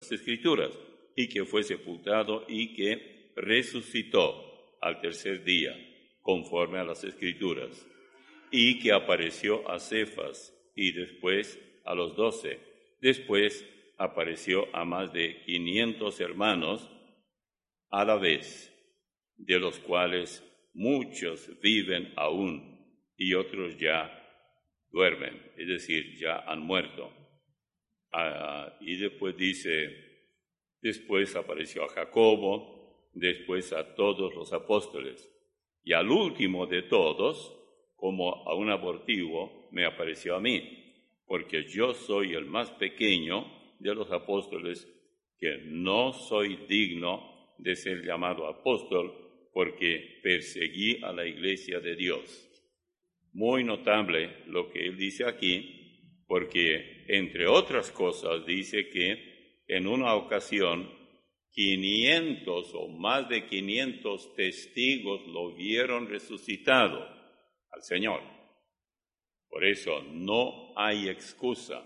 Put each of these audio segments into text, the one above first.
las Escrituras, y que fue sepultado y que resucitó al tercer día, conforme a las Escrituras, y que apareció a Cefas y después a los 12. Después apareció a más de 500 hermanos a la vez, de los cuales muchos viven aún y otros ya duermen, es decir, ya han muerto. Y después dice, después apareció a Jacobo, después a todos los apóstoles, y al último de todos, como a un abortivo, me apareció a mí, porque yo soy el más pequeño de los apóstoles, que no soy digno de ser llamado apóstol, porque perseguí a la iglesia de Dios. Muy notable lo que él dice aquí, porque entre otras cosas dice que en una ocasión 500 o más de 500 testigos lo vieron resucitado al Señor. Por eso no hay excusa.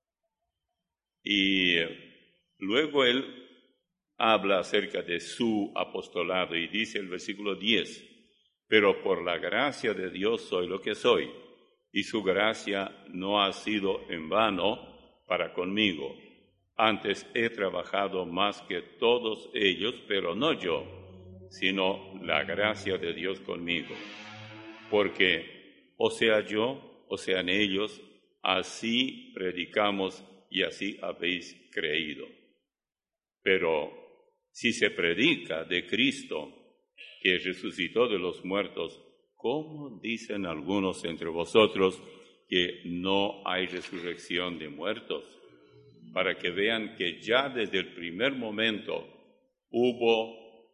Y luego él habla acerca de su apostolado y dice el versículo 10, pero por la gracia de Dios soy lo que soy, y su gracia no ha sido en vano para conmigo. Antes he trabajado más que todos ellos, pero no yo, sino la gracia de Dios conmigo. Porque o sea yo, o sean ellos, así predicamos y así habéis creído. Pero si se predica de Cristo, que resucitó de los muertos, ¿cómo dicen algunos entre vosotros que no hay resurrección de muertos? Para que vean que ya desde el primer momento hubo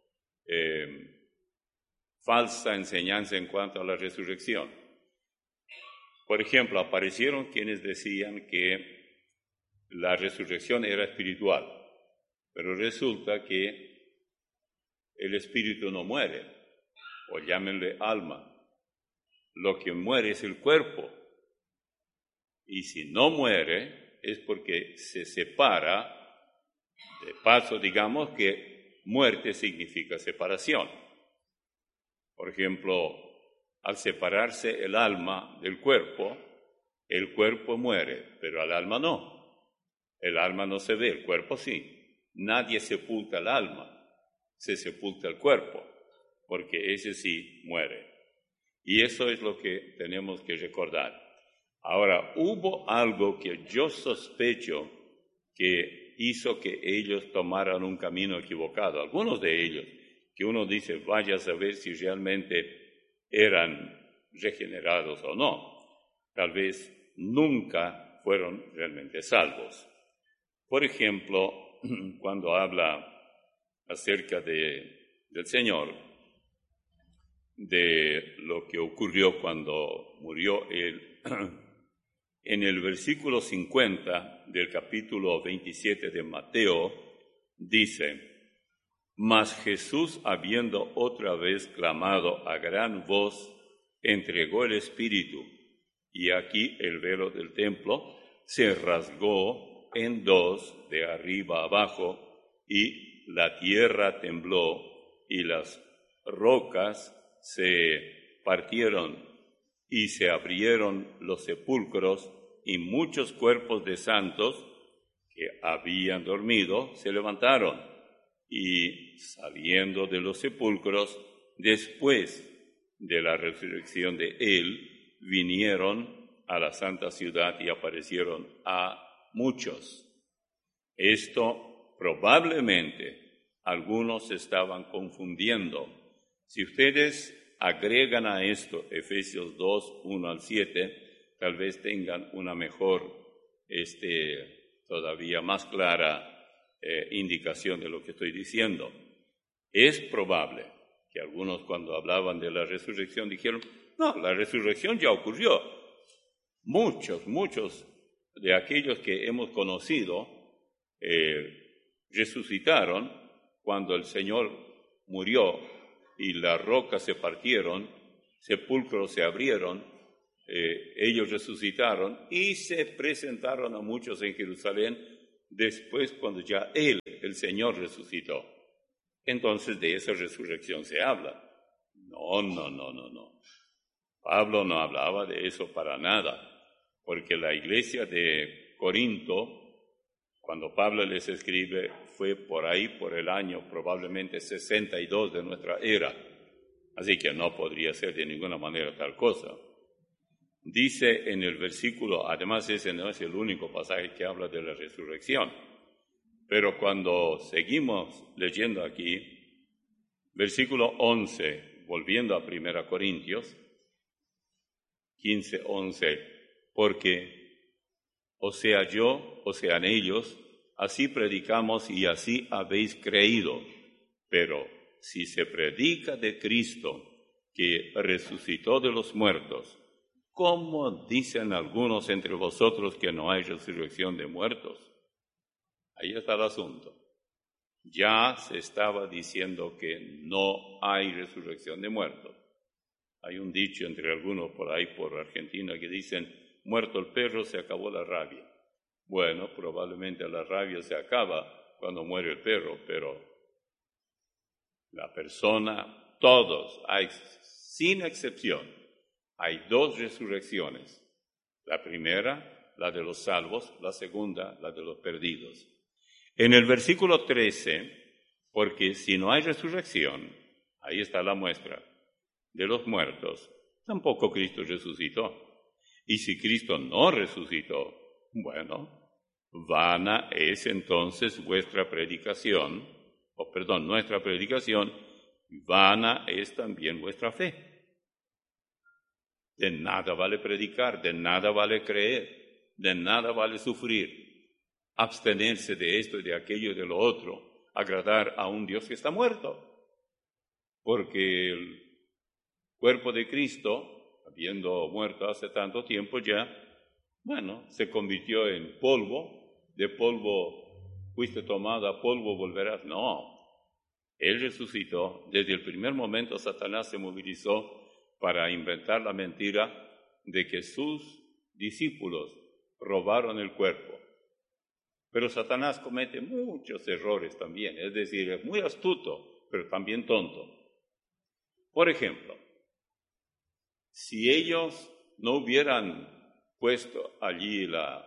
falsa enseñanza en cuanto a la resurrección. Por ejemplo, aparecieron quienes decían que la resurrección era espiritual, pero resulta que el espíritu no muere, o llámenle alma. Lo que muere es el cuerpo. Y si no muere, es porque se separa. De paso, digamos que muerte significa separación. Por ejemplo, al separarse el alma del cuerpo, el cuerpo muere, pero el alma no. El alma no se ve, el cuerpo sí. Nadie sepulta el alma. Se sepulta el cuerpo, porque ese sí muere. Y eso es lo que tenemos que recordar. Ahora, hubo algo que yo sospecho que hizo que ellos tomaran un camino equivocado. Algunos de ellos, que uno dice, vaya a saber si realmente eran regenerados o no. Tal vez nunca fueron realmente salvos. Por ejemplo, cuando habla acerca del Señor, de lo que ocurrió cuando murió Él, en el versículo 50 del capítulo 27 de Mateo, dice, mas Jesús, habiendo otra vez clamado a gran voz, entregó el Espíritu, y aquí el velo del templo se rasgó en dos de arriba abajo, y la tierra tembló y las rocas se partieron y se abrieron los sepulcros y muchos cuerpos de santos que habían dormido se levantaron y saliendo de los sepulcros después de la resurrección de él vinieron a la santa ciudad y aparecieron a muchos. Esto probablemente algunos estaban confundiendo. Si ustedes agregan a esto Efesios 2, 1 al 7, tal vez tengan una mejor, todavía más clara indicación de lo que estoy diciendo. Es probable que algunos cuando hablaban de la resurrección dijeron, no, la resurrección ya ocurrió. Muchos de aquellos que hemos conocido resucitaron cuando el Señor murió y las rocas se partieron, sepulcros se abrieron, ellos resucitaron y se presentaron a muchos en Jerusalén después cuando ya Él, el Señor, resucitó. Entonces de esa resurrección se habla. No. Pablo no hablaba de eso para nada, porque la iglesia de Corinto, cuando Pablo les escribe, fue por ahí, por el año probablemente 62 de nuestra era. Así que no podría ser de ninguna manera tal cosa. Dice en el versículo, además ese no es el único pasaje que habla de la resurrección, pero cuando seguimos leyendo aquí, versículo 11, volviendo a 1 Corintios 15:11, porque o sea yo, o sean ellos, así predicamos y así habéis creído, pero si se predica de Cristo, que resucitó de los muertos, ¿cómo dicen algunos entre vosotros que no hay resurrección de muertos? Ahí está el asunto. Ya se estaba diciendo que no hay resurrección de muertos. Hay un dicho entre algunos por ahí, por Argentina, que dicen, muerto el perro, se acabó la rabia. Bueno, probablemente la rabia se acaba cuando muere el perro, pero la persona, todos, hay, sin excepción, hay dos resurrecciones. La primera, la de los salvos, la segunda, la de los perdidos. En el versículo 13, porque si no hay resurrección, ahí está la muestra, de los muertos, tampoco Cristo resucitó. Y si Cristo no resucitó, bueno, vana es entonces nuestra predicación, vana es también vuestra fe. De nada vale predicar, de nada vale creer, de nada vale sufrir, abstenerse de esto y de aquello y de lo otro, agradar a un Dios que está muerto. Porque el cuerpo de Cristo, habiendo muerto hace tanto tiempo ya, bueno, se convirtió en polvo, de polvo fuiste tomado, a polvo volverás. No, Él resucitó. Desde el primer momento Satanás se movilizó para inventar la mentira de que sus discípulos robaron el cuerpo. Pero Satanás comete muchos errores también, es decir, es muy astuto, pero también tonto. Por ejemplo, si ellos no hubieran puesto allí la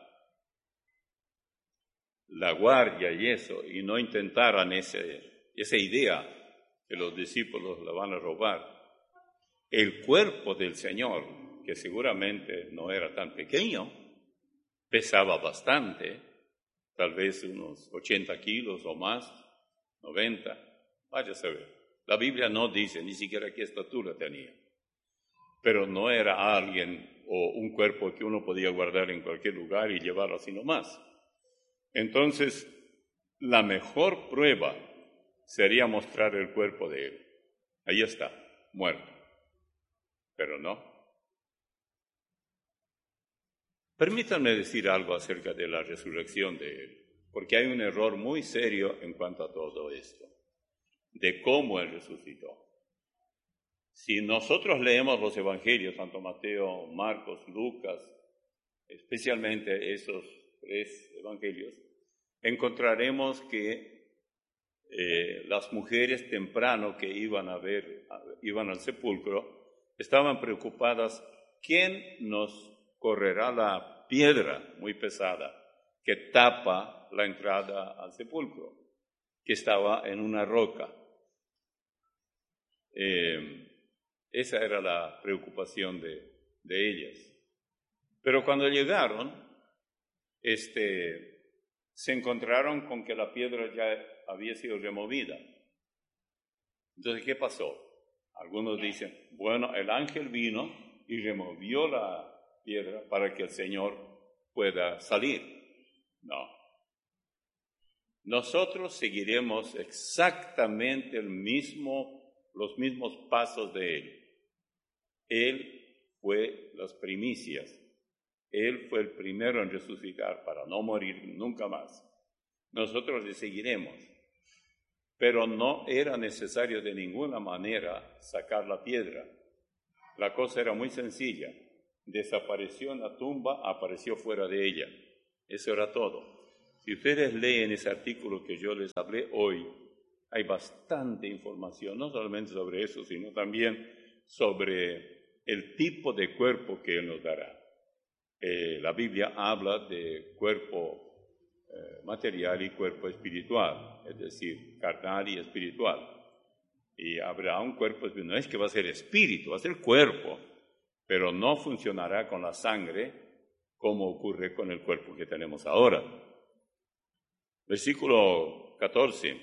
guardia y eso, y no intentaran esa idea que los discípulos la van a robar, el cuerpo del Señor, que seguramente no era tan pequeño, pesaba bastante, tal vez unos 80 kilos o más, 90, vaya a saber. La Biblia no dice ni siquiera qué estatura tenía. Pero no era alguien o un cuerpo que uno podía guardar en cualquier lugar y llevarlo así nomás. Entonces, la mejor prueba sería mostrar el cuerpo de Él. Ahí está, muerto. Pero no. Permítanme decir algo acerca de la resurrección de Él, porque hay un error muy serio en cuanto a todo esto, de cómo Él resucitó. Si nosotros leemos los evangelios, tanto Mateo, Marcos, Lucas, especialmente esos tres evangelios, encontraremos que las mujeres temprano que iban al sepulcro, estaban preocupadas, ¿quién nos correrá la piedra muy pesada que tapa la entrada al sepulcro, que estaba en una roca? Esa era la preocupación de ellas. Pero cuando llegaron, se encontraron con que la piedra ya había sido removida. Entonces, ¿qué pasó? Algunos dicen, bueno, el ángel vino y removió la piedra para que el Señor pueda salir. No. Nosotros seguiremos exactamente los mismos pasos de Él. Él fue las primicias. Él fue el primero en resucitar para no morir nunca más. Nosotros le seguiremos. Pero no era necesario de ninguna manera sacar la piedra. La cosa era muy sencilla. Desapareció en la tumba, apareció fuera de ella. Eso era todo. Si ustedes leen ese artículo que yo les hablé hoy, hay bastante información, no solamente sobre eso, sino también sobre el tipo de cuerpo que Él nos dará. La Biblia habla de cuerpo material y cuerpo espiritual, es decir, carnal y espiritual. Y habrá un cuerpo, no es que va a ser espíritu, va a ser cuerpo, pero no funcionará con la sangre como ocurre con el cuerpo que tenemos ahora. Versículo 14.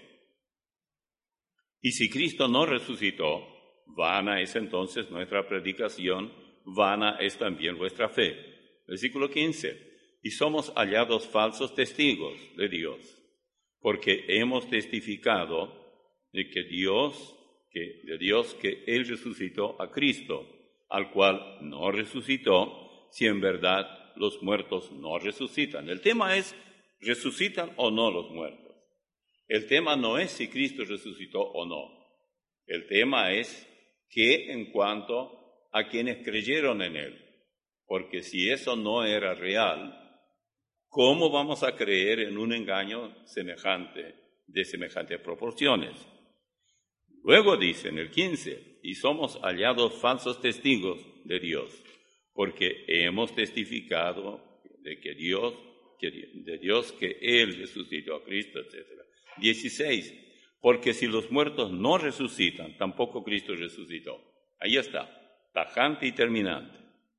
Y si Cristo no resucitó, vana es entonces nuestra predicación, vana es también vuestra fe. Versículo 15. Y somos hallados falsos testigos de Dios, porque hemos testificado de Dios que Él resucitó a Cristo, al cual no resucitó, si en verdad los muertos no resucitan. El tema es, ¿resucitan o no los muertos? El tema no es si Cristo resucitó o no. El tema es que en cuanto a quienes creyeron en Él. Porque si eso no era real, ¿cómo vamos a creer en un engaño de semejantes proporciones? Luego dice en el 15, y somos hallados falsos testigos de Dios, porque hemos testificado de Dios que Él resucitó a Cristo, etc. 16, porque si los muertos no resucitan, tampoco Cristo resucitó. Ahí está, tajante y terminante.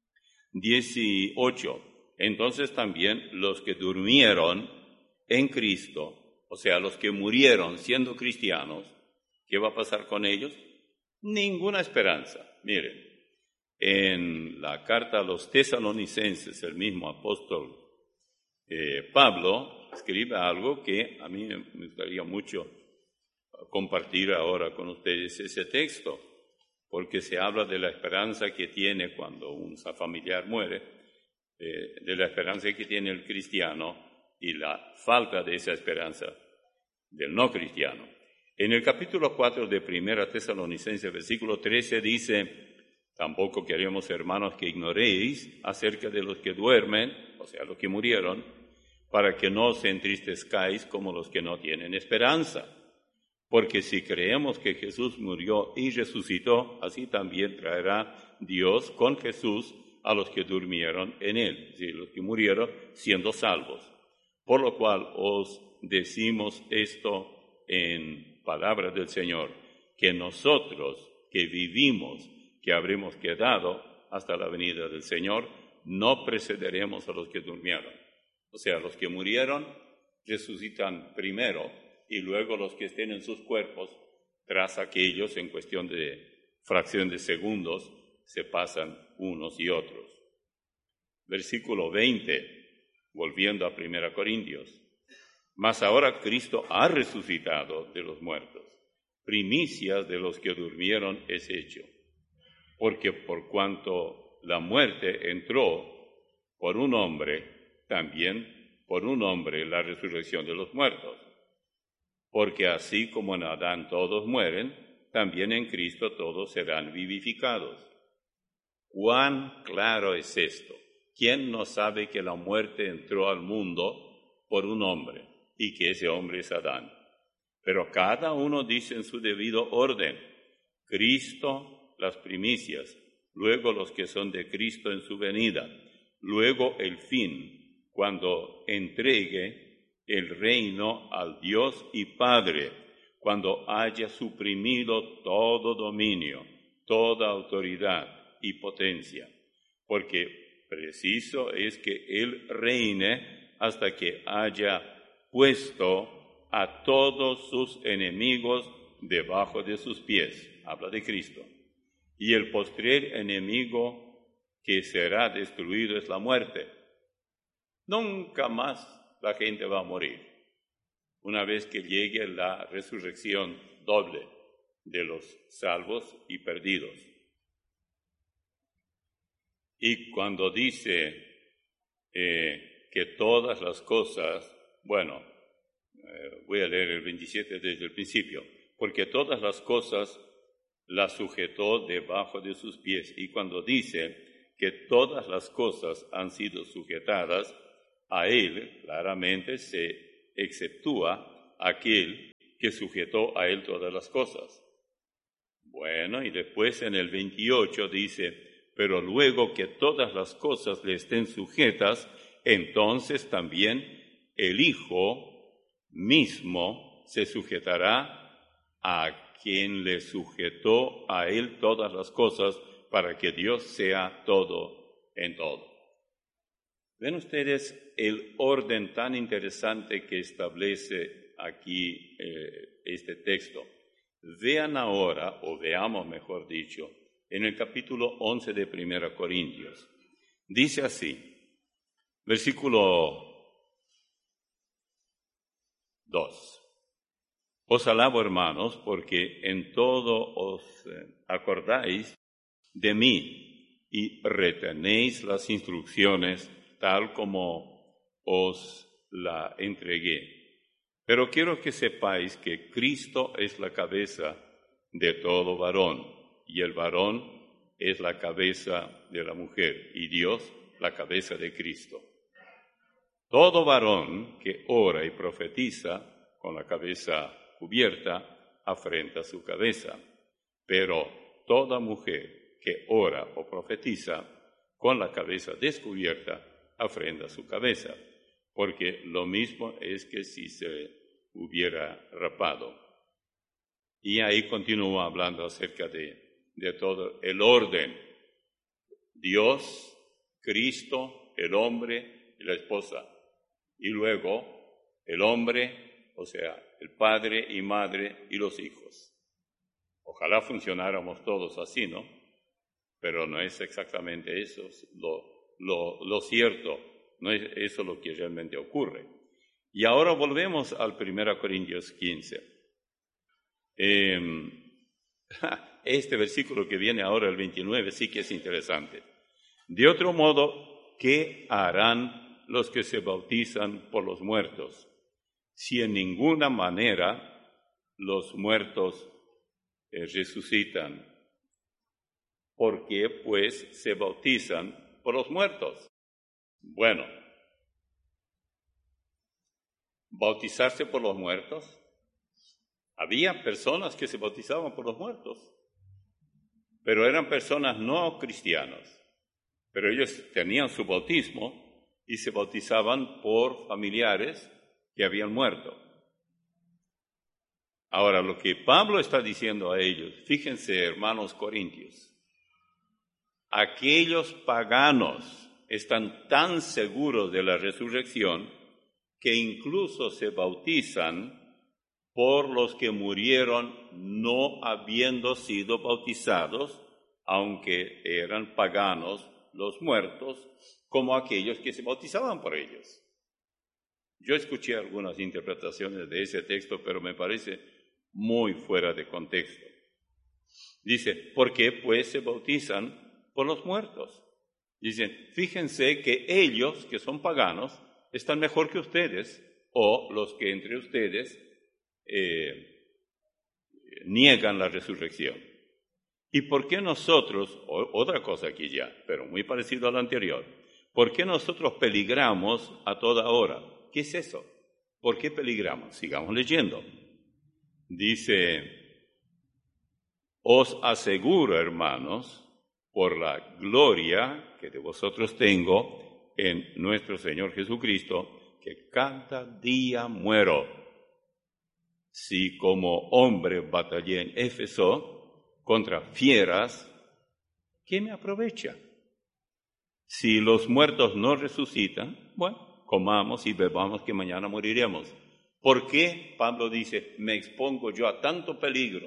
18, entonces también los que durmieron en Cristo, o sea, los que murieron siendo cristianos, ¿qué va a pasar con ellos? Ninguna esperanza. Miren, en la carta a los tesalonicenses, el mismo apóstol Pablo escribe algo que a mí me gustaría mucho compartir ahora con ustedes ese texto, porque se habla de la esperanza que tiene cuando un familiar muere, de la esperanza que tiene el cristiano y la falta de esa esperanza del no cristiano. En el capítulo 4 de 1 Tesalonicenses, versículo 13, dice, tampoco queremos, hermanos, que ignoréis acerca de los que duermen, o sea, los que murieron, para que no os entristezcáis como los que no tienen esperanza. Porque si creemos que Jesús murió y resucitó, así también traerá Dios con Jesús a los que durmieron en Él, es decir, los que murieron siendo salvos. Por lo cual os decimos esto en palabras del Señor, que nosotros que vivimos, que habremos quedado hasta la venida del Señor, no precederemos a los que durmieron. O sea, los que murieron resucitan primero y luego los que estén en sus cuerpos, tras aquellos, en cuestión de fracción de segundos, se pasan unos y otros. Versículo 20, volviendo a 1 Corintios. Mas ahora Cristo ha resucitado de los muertos, primicias de los que durmieron es hecho. Porque por cuanto la muerte entró por un hombre, también por un hombre la resurrección de los muertos. Porque así como en Adán todos mueren, también en Cristo todos serán vivificados. ¿Cuán claro es esto? ¿Quién no sabe que la muerte entró al mundo por un hombre y que ese hombre es Adán? Pero cada uno dice en su debido orden, Cristo las primicias, luego los que son de Cristo en su venida, luego el fin, cuando entregue el reino al Dios y Padre, cuando haya suprimido todo dominio, toda autoridad y potencia, porque preciso es que Él reine hasta que haya puesto a todos sus enemigos debajo de sus pies. Habla de Cristo. Y el postrer enemigo que será destruido es la muerte. Nunca más la gente va a morir, una vez que llegue la resurrección doble de los salvos y perdidos. Y cuando dice que todas las cosas, voy a leer el 27 desde el principio, porque todas las cosas las sujetó debajo de sus pies. Y cuando dice que todas las cosas han sido sujetadas, a Él claramente se exceptúa aquel que sujetó a él todas las cosas. Bueno, y después en el 28 dice, pero luego que todas las cosas le estén sujetas, entonces también el Hijo mismo se sujetará a quien le sujetó a él todas las cosas, para que Dios sea todo en todo. ¿Ven ustedes el orden tan interesante que establece aquí este texto? Vean ahora, o veamos mejor dicho, en el capítulo 11 de 1 Corintios. Dice así, versículo 2. Os alabo, hermanos, porque en todo os acordáis de mí y retenéis las instrucciones tal como os la entregué. Pero quiero que sepáis que Cristo es la cabeza de todo varón, y el varón es la cabeza de la mujer, y Dios la cabeza de Cristo. Todo varón que ora y profetiza con la cabeza cubierta afrenta su cabeza, pero toda mujer que ora o profetiza con la cabeza descubierta afrenta su cabeza, porque lo mismo es que si se hubiera rapado. Y ahí continúa hablando acerca de todo el orden. Dios, Cristo, el hombre y la esposa. Y luego el hombre, o sea, el padre y madre y los hijos. Ojalá funcionáramos todos así, ¿no? Pero no es exactamente eso lo cierto, no es eso lo que realmente ocurre. Y ahora volvemos al 1 Corintios 15. Este versículo que viene ahora, el 29, sí que es interesante. De otro modo, ¿qué harán los que se bautizan por los muertos? Si en ninguna manera los muertos resucitan, ¿por qué pues se bautizan por los muertos? Bueno, bautizarse por los muertos. Había personas que se bautizaban por los muertos, pero eran personas no cristianos. Pero ellos tenían su bautismo y se bautizaban por familiares que habían muerto. Ahora, lo que Pablo está diciendo a ellos, fíjense, hermanos corintios, aquellos paganos están tan seguros de la resurrección que incluso se bautizan por los que murieron no habiendo sido bautizados, aunque eran paganos los muertos, como aquellos que se bautizaban por ellos. Yo escuché algunas interpretaciones de ese texto, pero me parece muy fuera de contexto. Dice, ¿por qué pues se bautizan por los muertos? Dicen, fíjense que ellos, que son paganos, están mejor que ustedes, o los que entre ustedes niegan la resurrección. ¿Y por qué nosotros, otra cosa aquí ya, pero muy parecido a lo anterior, por qué nosotros peligramos a toda hora? ¿Qué es eso? ¿Por qué peligramos? Sigamos leyendo. Dice, os aseguro, hermanos, por la gloria que de vosotros tengo en nuestro Señor Jesucristo, que cada día muero. Si como hombre batallé en Éfeso contra fieras, ¿qué me aprovecha? Si los muertos no resucitan, bueno, comamos y bebamos que mañana moriremos. ¿Por qué, Pablo dice, me expongo yo a tanto peligro?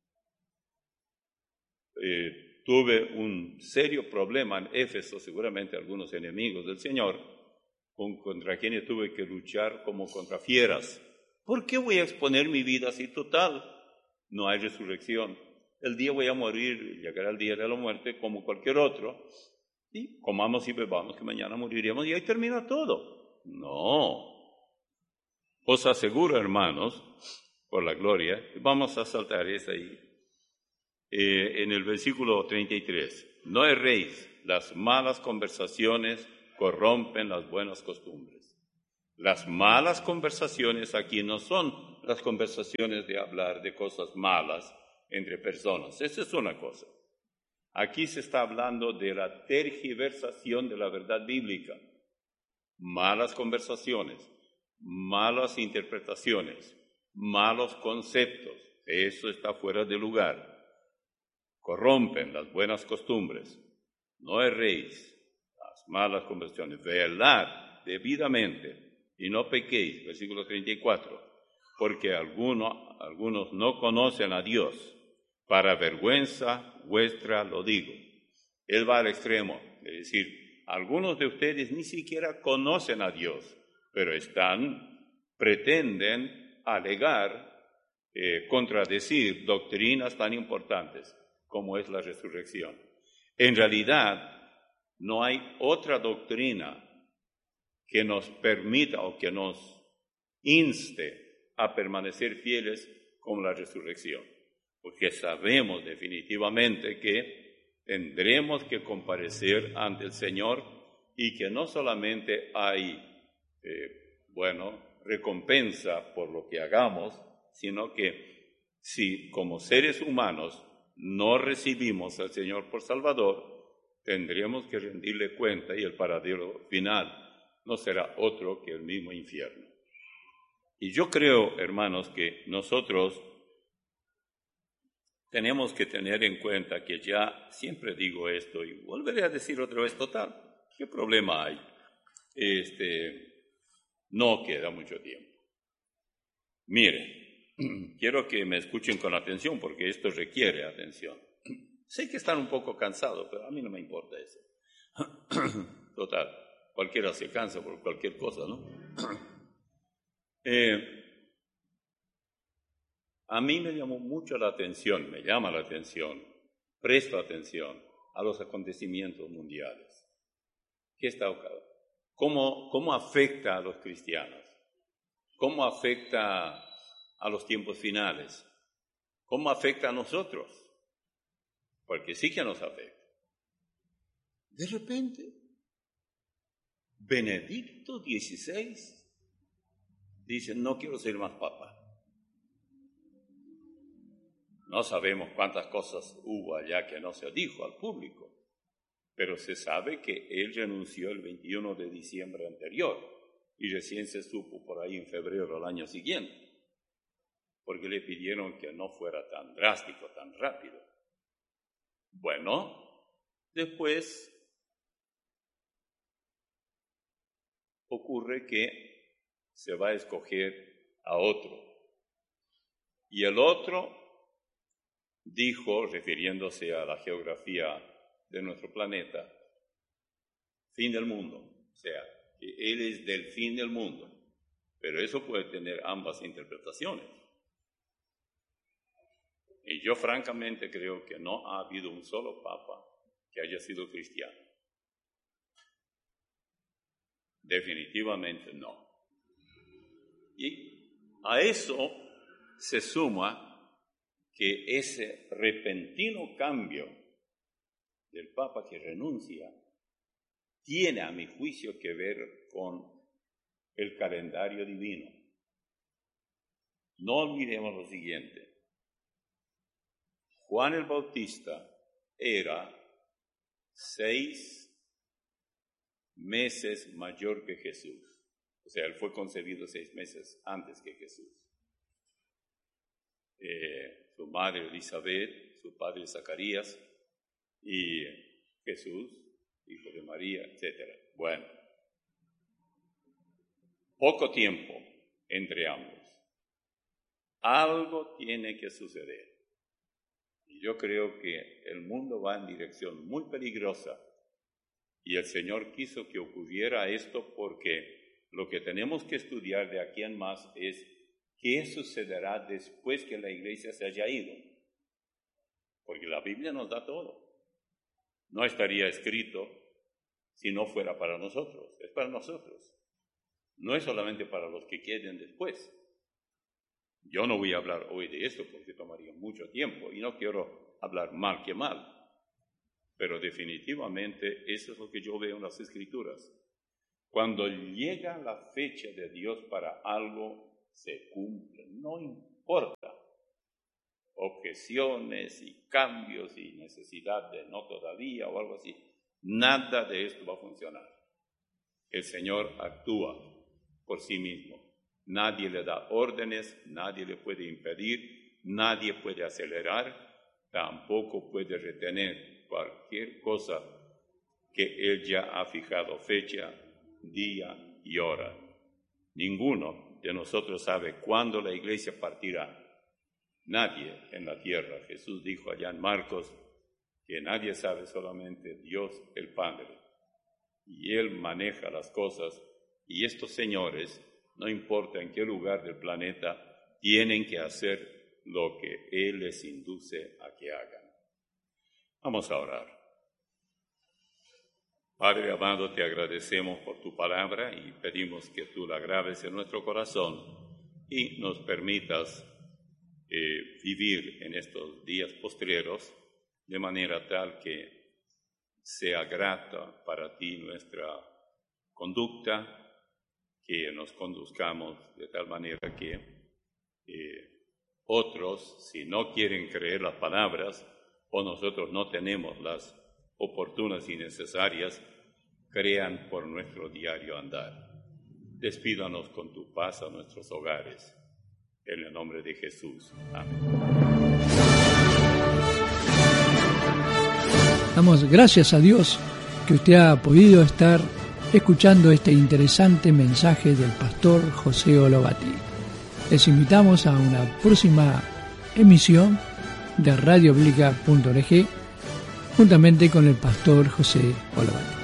Tuve un serio problema en Éfeso, seguramente algunos enemigos del Señor, contra quienes tuve que luchar como contra fieras. ¿Por qué voy a exponer mi vida así total? No hay resurrección. El día voy a morir, llegará el día de la muerte como cualquier otro, y comamos y bebamos que mañana moriremos y ahí termina todo. No. Os aseguro, hermanos, por la gloria, vamos a saltar esa ahí. En el versículo 33, no erréis, las malas conversaciones corrompen las buenas costumbres. Las malas conversaciones aquí no son las conversaciones de hablar de cosas malas entre personas. Esa es una cosa. Aquí se está hablando de la tergiversación de la verdad bíblica. Malas conversaciones, malas interpretaciones, malos conceptos. Eso está fuera de lugar. Corrompen las buenas costumbres. No erréis. Las malas conversaciones. Velad debidamente y no pequéis. Versículo 34. Porque algunos no conocen a Dios. Para vergüenza vuestra lo digo. Él va al extremo, es decir, algunos de ustedes ni siquiera conocen a Dios, pero pretenden alegar, contradecir doctrinas tan importantes como es la resurrección. En realidad, no hay otra doctrina que nos permita o que nos inste a permanecer fieles como la resurrección. Porque sabemos definitivamente que tendremos que comparecer ante el Señor y que no solamente hay, recompensa por lo que hagamos, sino que si como seres humanos no recibimos al Señor por Salvador, tendremos que rendirle cuenta y el paradero final no será otro que el mismo infierno. Y yo creo, hermanos, que nosotros tenemos que tener en cuenta que ya siempre digo esto y volveré a decir otra vez, total, ¿qué problema hay? No queda mucho tiempo. Mire, quiero que me escuchen con atención porque esto requiere atención. Sé que están un poco cansados, pero a mí no me importa eso. Total, cualquiera se cansa por cualquier cosa, ¿no? A mí me llamó mucho la atención, me llama la atención, presto atención a los acontecimientos mundiales. ¿Qué está ocurriendo? ¿Cómo afecta a los cristianos? ¿Cómo afecta a los tiempos finales? ¿Cómo afecta a nosotros? Porque sí que nos afecta. De repente, Benedicto XVI dice, no quiero ser más papa. No sabemos cuántas cosas hubo allá que no se dijo al público, pero se sabe que él renunció el 21 de diciembre anterior y recién se supo por ahí en febrero del año siguiente, porque le pidieron que no fuera tan drástico, tan rápido. Bueno, después ocurre que se va a escoger a otro. Y el otro dijo, refiriéndose a la geografía de nuestro planeta, fin del mundo. O sea, que él es del fin del mundo. Pero eso puede tener ambas interpretaciones. Y yo francamente creo que no ha habido un solo papa que haya sido cristiano. Definitivamente no. Y a eso se suma que ese repentino cambio del Papa que renuncia tiene, a mi juicio, que ver con el calendario divino. No olvidemos lo siguiente. Juan el Bautista era 6 meses mayor que Jesús. O sea, él fue concebido 6 meses antes que Jesús. Su madre Elizabeth, su padre Zacarías y Jesús, hijo de María, etc. Bueno, poco tiempo entre ambos. Algo tiene que suceder. Y yo creo que el mundo va en dirección muy peligrosa y el Señor quiso que ocurriera esto porque lo que tenemos que estudiar de aquí en más es ¿qué sucederá después que la iglesia se haya ido? Porque la Biblia nos da todo. No estaría escrito si no fuera para nosotros. Es para nosotros. No es solamente para los que queden después. Yo no voy a hablar hoy de esto porque tomaría mucho tiempo y no quiero hablar mal que mal. Pero definitivamente eso es lo que yo veo en las Escrituras. Cuando llega la fecha de Dios para algo, se cumple. No importa objeciones y cambios y necesidad de no todavía o algo así. Nada de esto va a funcionar. El Señor actúa por sí mismo. Nadie le da órdenes, nadie le puede impedir, nadie puede acelerar, tampoco puede retener cualquier cosa que Él ya ha fijado fecha, día y hora. Ninguno de nosotros sabe cuándo la iglesia partirá. Nadie en la tierra. Jesús dijo allá en Marcos que nadie sabe, solamente Dios el Padre. Y Él maneja las cosas, y estos señores, no importa en qué lugar del planeta, tienen que hacer lo que Él les induce a que hagan. Vamos a orar. Padre amado, te agradecemos por tu palabra y pedimos que tú la grabes en nuestro corazón y nos permitas vivir en estos días postreros de manera tal que sea grata para ti nuestra conducta, que nos conduzcamos de tal manera que otros, si no quieren creer las palabras o nosotros no tenemos las oportunas y necesarias, crean por nuestro diario andar. Despídanos con tu paz a nuestros hogares. En el nombre de Jesús. Amén. Damos gracias a Dios que usted ha podido estar escuchando este interesante mensaje del pastor José Olobati. Les invitamos a una próxima emisión de radiobiblica.org juntamente con el pastor José Olobati.